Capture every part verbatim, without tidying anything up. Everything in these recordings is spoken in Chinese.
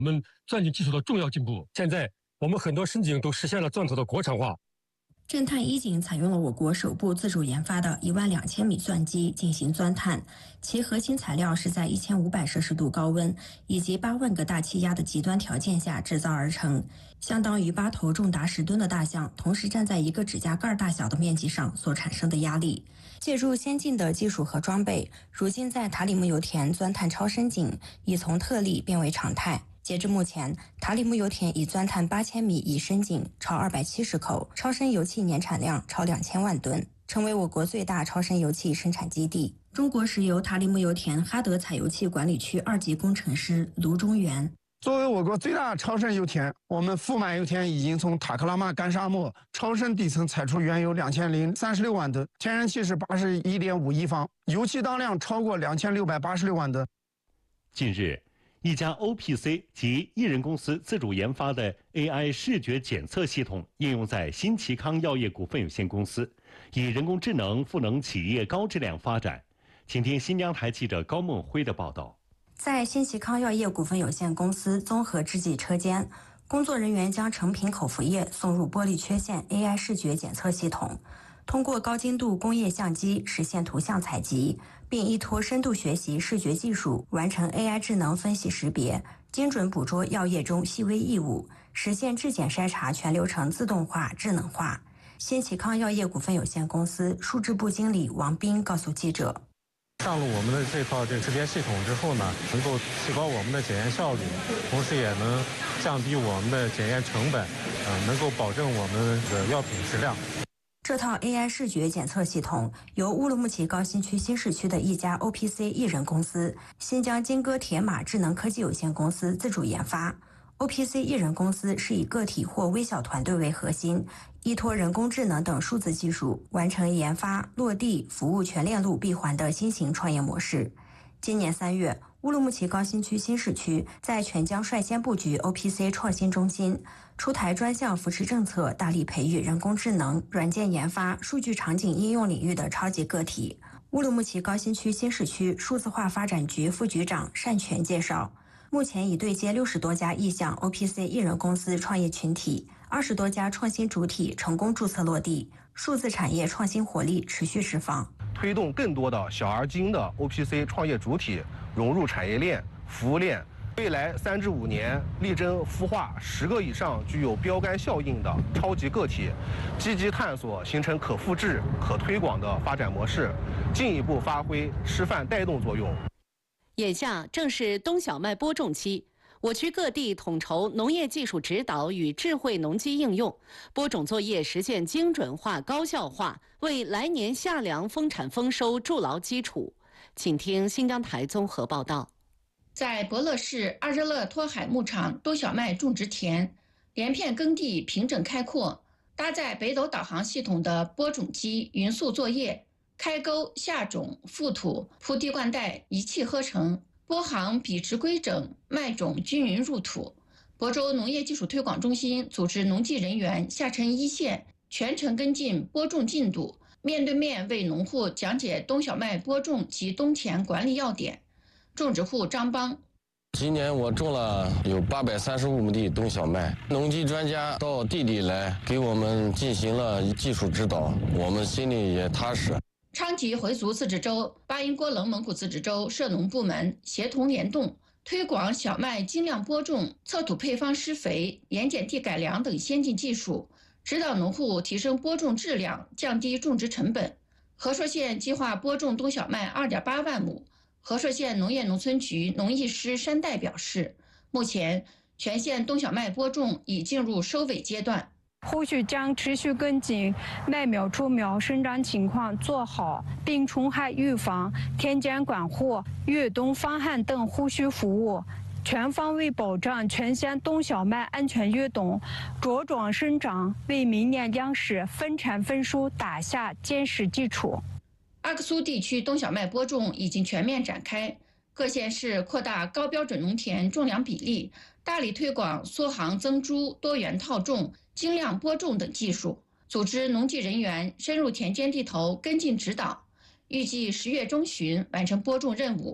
我们钻井技术的重要进步。现在我们很多深井都实现了钻头的国产化。 震探一井采用了我国首部自主研发的一万两千米钻机进行钻探，其核心材料是在一千五百摄氏度高温以及八万个大气压的极端条件下制造而成，相当于八头重达十吨的大象同时站在一个指甲盖大小的面积上所产生的压力。借助先进的技术和装备，如今在塔里木油田钻探超深井已从特例变为常态。截至目前，塔里木油田已钻探八千米以深井超二百七十口，超深油气年产量超两千万吨，成为我国最大超深油气生产基地。中国石油塔里木油田哈德采油气管理区二级工程师卢中元： 作为我国最大超深油田，我们富满油田已经从塔克拉玛干沙漠超深底层采出原油两千零三十六万吨，天然气是八十一点五亿方，油气当量超过两千六百八十六万吨。 近日，一家 O P C 及一人公司自主研发的 A I 视觉检测系统应用在新奇康药业股份有限公司，以人工智能赋能企业高质量发展。请听新疆台记者高梦辉的报道。 在新奇康药业股份有限公司综合制剂车间，工作人员将成品口服液送入玻璃缺陷 A I 视觉检测系统，通过高精度工业相机实现图像采集，并依托深度学习视觉技术完成 A I 智能分析识别，精准捕捉药液中细微异物，实现质检筛查全流程自动化、智能化。新奇康药业股份有限公司数质部经理王斌告诉记者： 上了我们的这套这个识别系统之后呢，能够提高我们的检验效率，同时也能降低我们的检验成本，呃，能够保证我们的药品质量。 这套 A I 视觉检测系统由乌鲁木齐高新区新市区的一家 O P C 一人公司新疆金戈铁马智能科技有限公司自主研发。O P C 一人公司是以个体或微小团队为核心，依托人工智能等数字技术，完成研发、落地、服务全链路闭环的新型创业模式。今年三月，乌鲁木齐高新区新市区在全疆率先布局 O P C 创新中心，出台专项扶持政策，大力培育人工智能、软件研发、数据场景应用领域的超级个体。乌鲁木齐高新区新市区数字化发展局副局长单全介绍，目前已对接六十多家意向 O P C 一人公司创业群体，二十多家创新主体成功注册落地，数字产业创新活力持续释放， 推动更多的小而精的 O P C 创业主体融入产业链、服务链。未来三至五年，力争孵化十个以上具有标杆效应的超级个体，积极探索形成可复制、可推广的发展模式，进一步发挥示范带动作用。 眼下正是冬小麦播种期，我区各地统筹农业技术指导与智慧农机应用，播种作业实现精准化、高效化，为来年夏粮丰产丰收筑牢基础。请听新疆台综合报道。 在博乐市阿热勒托海牧场冬小麦种植田，连片耕地平整开阔，搭载北斗导航系统的播种机匀速作业，开沟、下种、覆土、铺地灌溉一气呵成，播行笔直规整，麦种均匀入土。亳州农业技术推广中心组织农技人员下沉一线，全程跟进播种进度，面对面为农户讲解冬小麦播种及冬田管理要点。种植户张邦： 今年我种了有八百三十五亩地冬小麦，农技专家到地里来给我们进行了技术指导，我们心里也踏实。 昌吉回族自治州、巴音郭楞蒙古自治州涉农部门协同联动，推广小麦精量播种、测土配方施肥、盐碱地改良等先进技术，指导农户提升播种质量，降低种植成本。和硕县计划播种冬小麦 二点八万亩。和硕县农业农村局农艺师山代表示，目前全县冬小麦播种已进入收尾阶段， 后续将持续跟进麦苗出苗生长情况，做好病虫害预防、田间管护、越冬防旱等后续服务，全方位保障全县冬小麦安全越冬、茁壮生长，为明年粮食分产分收打下坚实基础。 阿克苏地区冬小麦播种已经全面展开，各县市扩大高标准农田种粮比例，大力推广缩行增株、多元套种、精量播种等技术，组织农技人员深入田间地头跟进指导，预计十月中旬完成播种任务。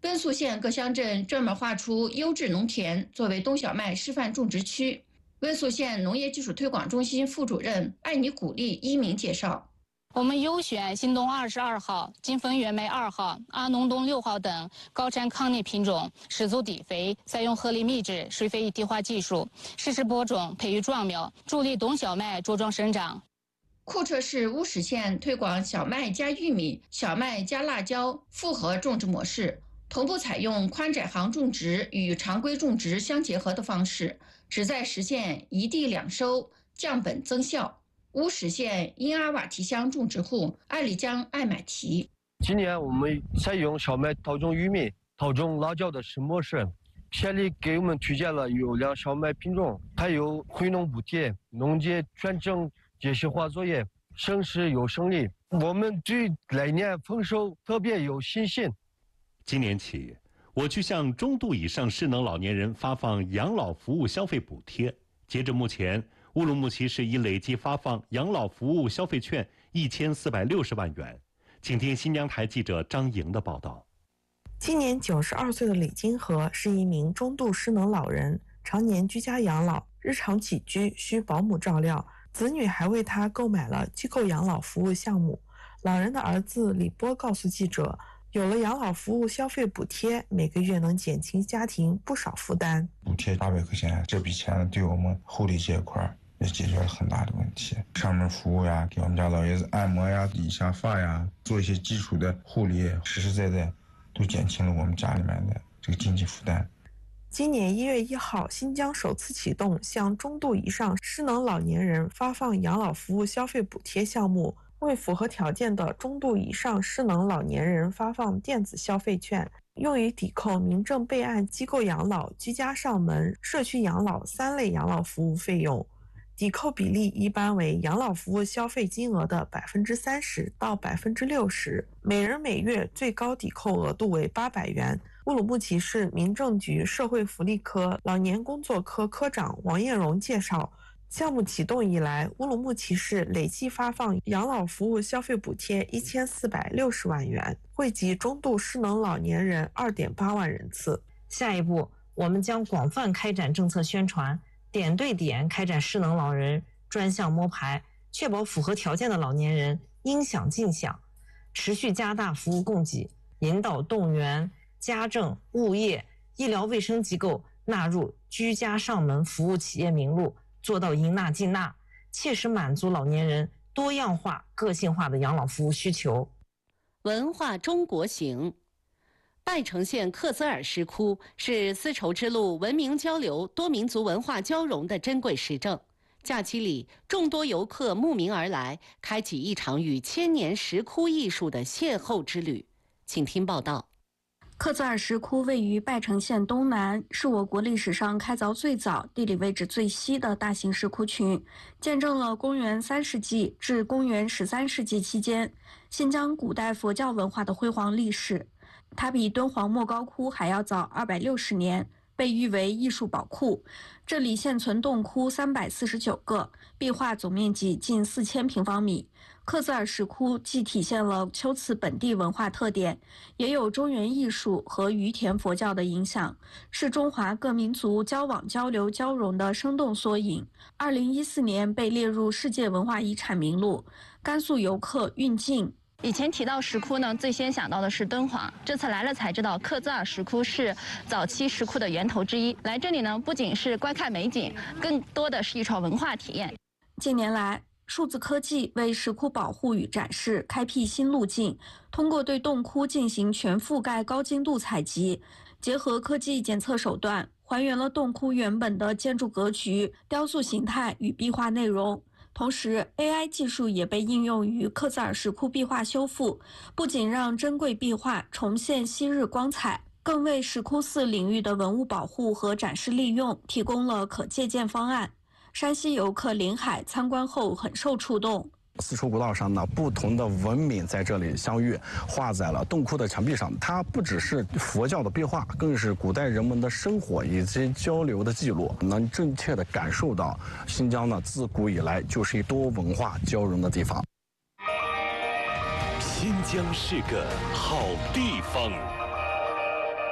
甘肃县各乡镇专门划出优质农田作为冬小麦示范种植区。甘肃县农业技术推广中心副主任艾尼古丽一鸣介绍。 我们优选新冬二十二号、金丰原梅二号、阿农冬六号等高产抗逆品种，十足底肥，采用合理密质水肥一体化技术，适时播种、培育壮苗，助力冬小麦茁壮生长。 库车市乌什县推广小麦加玉米、小麦加辣椒复合种植模式，同步采用宽窄行种植与常规种植相结合的方式，旨在实现一地两收、降本增效。乌什县因阿瓦提乡种植户艾丽江艾买提， 今年我们采用小麦套种玉米、套种辣椒的新模式，县里给我们推荐了优良小麦品种，还有惠农补贴、农界全程节细化作业，省时又省力。我们对来年丰收特别有信心。 今年起，我去向中度以上失能老年人发放养老服务消费补贴。截至目前，乌鲁木齐市已累计发放养老服务消费券一千四百六十万元。请听新疆台记者张莹的报道。 今年九十二岁的李金河是一名中度失能老人，常年居家养老，日常起居需保姆照料，子女还为他购买了机构养老服务项目。老人的儿子李波告诉记者，有了养老服务消费补贴，每个月能减轻家庭不少负担。 补贴八百块钱，这笔钱对我们护理这一块也解决了很大的问题。上门服务呀，给我们家老爷子按摩呀、理一下发呀，做一些基础的护理，实实在在都减轻了我们家里面的这个经济负担。 今年一月一号，新疆首次启动向中度以上失能老年人发放养老服务消费补贴项目，为符合条件的中度以上失能老年人发放电子消费券，用于抵扣民政备案机构养老、居家上门、社区养老三类养老服务费用。抵扣比例一般为养老服务消费金额的百分之三十到百分之六十，每人每月最高抵扣额度为八百元。乌鲁木齐市民政局社会福利科老年工作科科长王艳荣介绍，项目启动以来，乌鲁木齐市累计发放养老服务消费补贴一千四百六十万元，惠及中度失能老年人二点八万人次。 下一步，我们将广泛开展政策宣传，点对点开展失能老人专项摸排，确保符合条件的老年人应享尽享，持续加大服务供给，引导动员家政、物业、医疗卫生机构纳入居家上门服务企业名录，做到应纳尽纳，切实满足老年人多样化、个性化的养老服务需求。 文化中国行。拜城县克孜尔石窟是丝绸之路文明交流、多民族文化交融的珍贵实证。假期里，众多游客慕名而来，开启一场与千年石窟艺术的邂逅之旅。请听报道。 克孜尔石窟位于拜城县东南，是我国历史上开凿最早、地理位置最西的大型石窟群，见证了公元三世纪至公元十三世纪期间新疆古代佛教文化的辉煌历史。它比敦煌莫高窟还要早二百六十年，被誉为艺术宝库。这里现存洞窟三百四十九个，壁画总面积近四千平方米。克孜尔石窟既体现了秋瓷本地文化特点，也有中原艺术和于田佛教的影响，是中华各民族交往交流交融的生动缩影。二零一四年被列入世界文化遗产名录。甘肃游客运进。 以前提到石窟呢，最先想到的是敦煌，这次来了才知道克孜尔石窟是早期石窟的源头之一。来这里呢，不仅是观看美景，更多的是一场文化体验。 近年来，数字科技为石窟保护与展示开辟新路径，通过对洞窟进行全覆盖高精度采集，结合科技检测手段，还原了洞窟原本的建筑格局、雕塑形态与壁画内容。同时 A I 技术也被应用于克孜尔石窟壁画修复，不仅让珍贵壁画重现昔日光彩，更为石窟寺领域的文物保护和展示利用提供了可借鉴方案。山西游客林海参观后很受触动。 丝绸古道上呢，不同的文明在这里相遇，画在了洞窟的墙壁上。它不只是佛教的壁画，更是古代人们的生活以及交流的记录，能真切地感受到新疆呢自古以来就是一多文化交融的地方。 新疆是个好地方。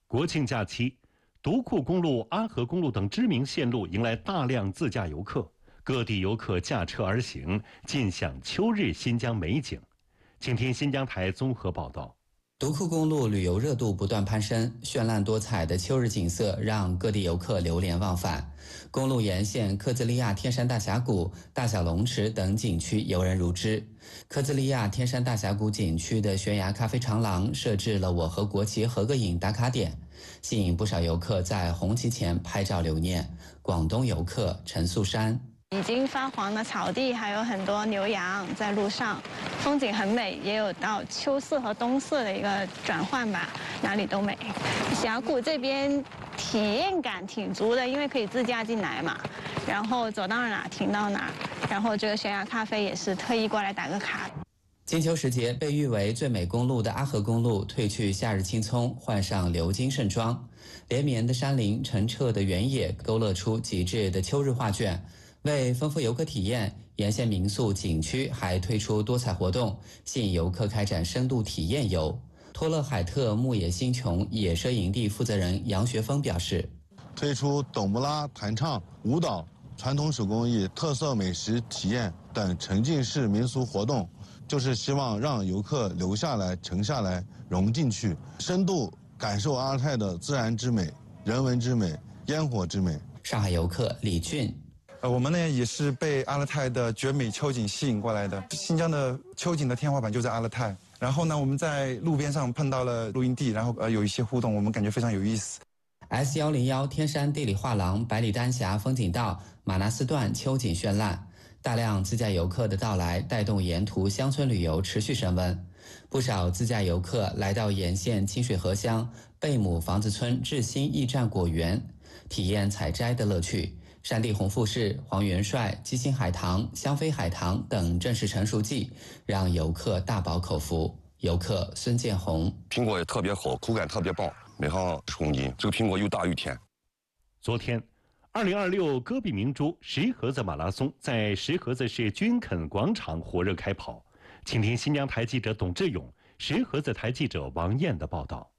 国庆假期，独库公路、阿河公路等知名线路迎来大量自驾游客，各地游客驾车而行，尽享秋日新疆美景。请听新疆台综合报道。 独库公路旅游热度不断攀升，绚烂多彩的秋日景色让各地游客流连忘返。公路沿线科兹利亚天山大峡谷、大小龙池等景区游人如织。科兹利亚天山大峡谷景区的悬崖咖啡长廊设置了我和国旗合个影打卡点，吸引不少游客在红旗前拍照留念。广东游客陈素山。 已经发黄的草地，还有很多牛羊在路上，风景很美，也有到秋色和冬色的一个转换吧，哪里都美。峡谷这边体验感挺足的，因为可以自驾进来嘛，然后走到哪停到哪，然后这个悬崖咖啡也是特意过来打个卡。 金秋时节，被誉为最美公路的阿河公路褪去夏日青葱，换上鎏金盛装，连绵的山林、澄澈的原野勾勒出极致的秋日画卷。为丰富游客体验，沿线民宿景区还推出多彩活动，吸引游客开展深度体验游。托勒海特牧野星穹野奢营地负责人杨学峰表示， 推出董木拉弹唱、舞蹈、传统手工艺、特色美食体验等沉浸式民俗活动，就是希望让游客留下来、沉下来、融进去，深度感受阿勒泰的自然之美、人文之美、烟火之美。 上海游客李俊。 呃，我们呢也是被阿勒泰的绝美秋景吸引过来的。新疆的秋景的天花板就在阿勒泰。然后呢，我们在路边上碰到了露营地，然后呃有一些互动，我们感觉非常有意思。 S 一零一天山地理画廊百里丹峡风景道马纳斯段秋景绚烂，大量自驾游客的到来带动沿途乡村旅游持续升温。不少自驾游客来到沿线清水河乡贝母房子村志新驿站果园，体验采摘的乐趣。山地红富士、黄元帅、鸡心海棠、香妃海棠等正式成熟季，让游客大饱口福。游客孙建红： 苹果也特别好，口感特别棒，每行十公斤，这个苹果又大又甜。 昨天，二零二六戈壁明珠石河子马拉松在石河子市军垦广场火热开跑。请听新疆台记者董志勇、石河子台记者王燕的报道。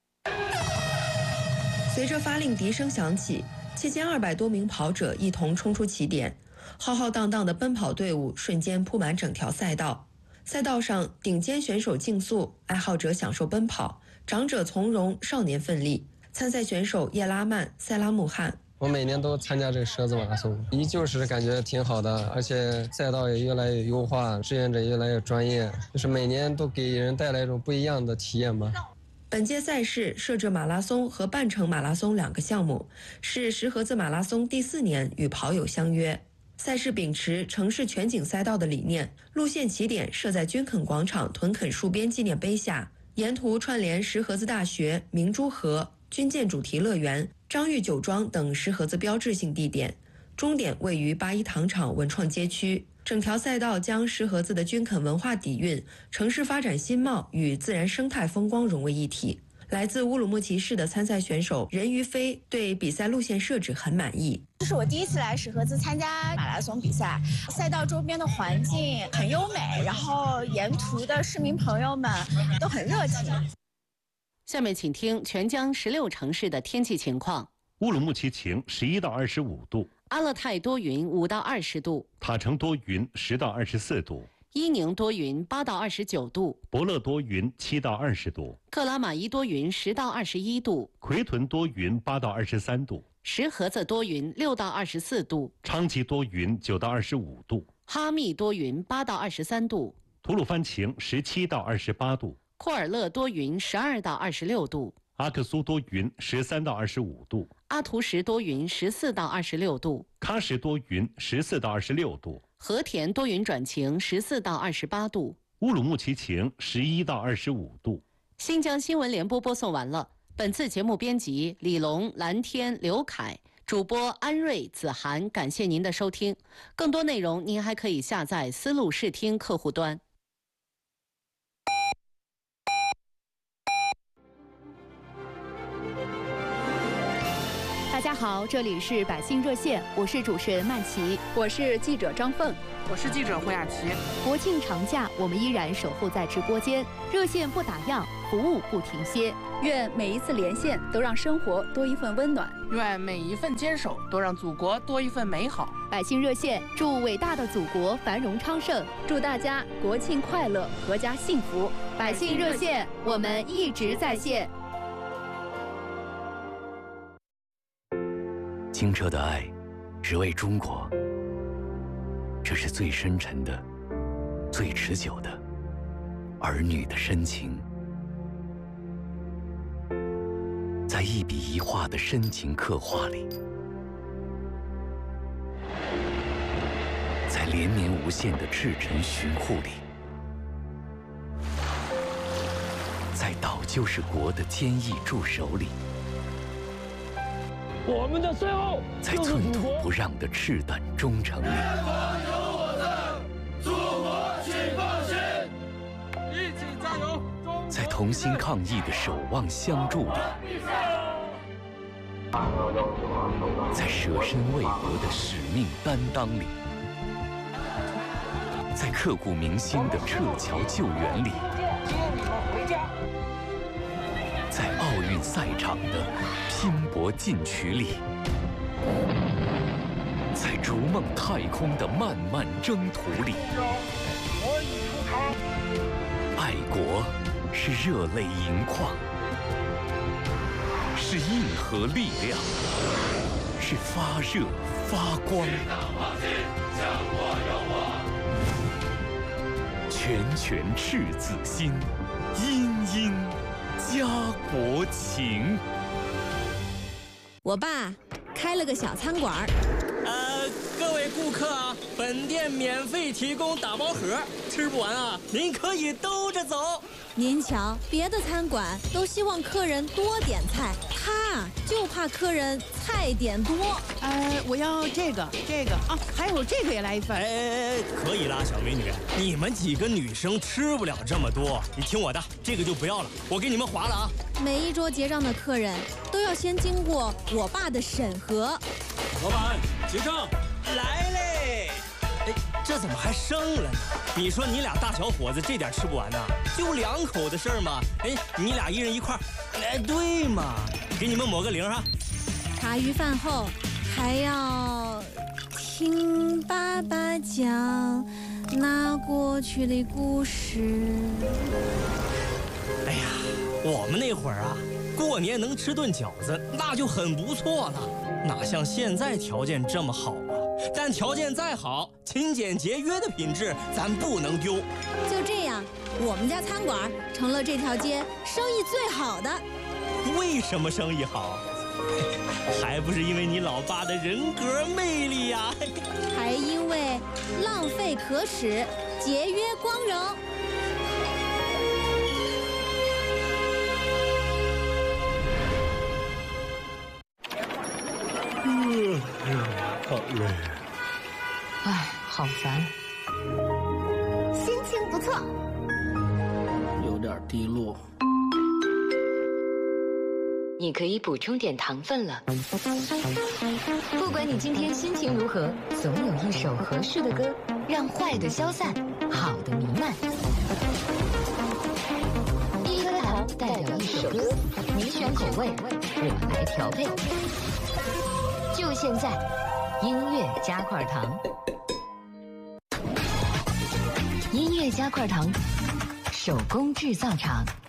随着发令笛声响起，七千二百多名跑者一同冲出起点，浩浩荡荡的奔跑队伍瞬间铺满整条赛道。赛道上，顶尖选手竞速，爱好者享受奔跑，长者从容，少年奋力。参赛选手叶拉曼、塞拉姆汗。 我每年都参加这个石河子马拉松，依旧是感觉挺好的，而且赛道也越来越优化，志愿者越来越专业，就是每年都给人带来一种不一样的体验吧。 本届赛事设置马拉松和半程马拉松两个项目，是石河子马拉松第四年与跑友相约。赛事秉持城市全景赛道的理念，路线起点设在军垦广场屯垦树边纪念碑下，沿途串联石河子大学、明珠河、军舰主题乐园、张裕酒庄等石河子标志性地点，终点位于八一糖厂文创街区。整条赛道将石河子的军垦文化底蕴、城市发展新貌与自然生态风光融为一体。来自乌鲁木齐市的参赛选手任于飞对比赛路线设置很满意。 这是我第一次来石河子参加马拉松比赛，赛道周边的环境很优美，然后沿途的市民朋友们都很热情。 下面请听全疆十六城市的天气情况。 乌鲁木齐晴，十一到二十五度； 阿勒泰多云，五到二十度； 塔城多云，十到二十四度； 伊宁多云，八到二十九度； 博乐多云，七到二十度； 克拉玛依多云，十到二十一度； 奎屯多云，八到二十三度； 石河子多云，六到二十四度； 昌吉多云，九到二十五度； 哈密多云，八到二十三度； 吐鲁番晴，十七到二十八度； 库尔勒多云，十二到二十六度； 阿克苏多云，十三到二十五度； 阿图什多云，十四到二十六度； 喀什多云，十四到二十六度； 和田多云转晴，十四到二十八度； 乌鲁木齐晴，十一到二十五度。 新疆新闻联播播送完了。本次节目编辑李龙、蓝天、刘凯，主播安瑞、子涵。感谢您的收听。更多内容您还可以下载思路视听客户端。 大家家好，这里是百姓热线，我是主持人曼琪， 我是记者张凤， 我是记者胡雅琪。 国庆长假，我们依然守候在直播间，热线不打烊，服务不停歇。 愿每一次连线都让生活多一份温暖， 愿每一份坚守都让祖国多一份美好。 百姓热线，祝伟大的祖国繁荣昌盛， 祝大家国庆快乐，阖家幸福。 百姓热线，我们一直在线。 清澈的爱，只为中国。这是最深沉的、最持久的儿女的深情，在一笔一画的深情刻画里，在连绵无限的赤诚巡护里，在岛就是国的坚毅驻守里， 我们的最后在寸土不让的赤胆忠诚里， 祖国请放心，一起加油！ 在同心抗疫的守望相助里，在舍身为国的使命担当里，在刻骨铭心的撤侨救援里， 接你们回家。 在奥运赛场的拼搏进取里，在逐梦太空的漫漫征途里，爱国是热泪盈眶，是硬核力量，是发热发光。拳拳赤子心，殷殷家国情。 我爸开了个小餐馆。 呃，各位顾客啊，本店免费提供打包盒，吃不完啊，您可以兜着走。 您瞧，别的餐馆都希望客人多点菜，他就怕客人菜点多。 呃，我要这个，这个啊，还有这个也来一份。 哎哎哎，可以啦，小美女，你们几个女生吃不了这么多，你听我的，这个就不要了，我给你们划了啊。 每一桌结账的客人都要先经过我爸的审核。 老板，结账。来嘞！哎，这怎么还剩了呢？你说你俩大小伙子这点吃不完呐？就两口的事儿嘛。哎，你俩一人一块，哎，对嘛？给你们抹个零哈。 茶余饭后还要听爸爸讲那过去的故事。 哎呀，我们那会儿啊，过年能吃顿饺子，那就很不错了，哪像现在条件这么好啊？但条件再好，勤俭节约的品质咱不能丢。 就这样，我们家餐馆成了这条街生意最好的。 为什么生意好？还不是因为你老爸的人格魅力呀、啊！ 还因为浪费可耻，节约光荣。 嗯，好累。 哎，好烦。 心情不错， 有点低落。 你可以补充点糖分了。不管你今天心情如何，总有一首合适的歌，让坏的消散，好的弥漫。一颗糖代表一首歌，你选口味，我来调配。就现在，音乐加块糖。音乐加块糖，手工制造厂。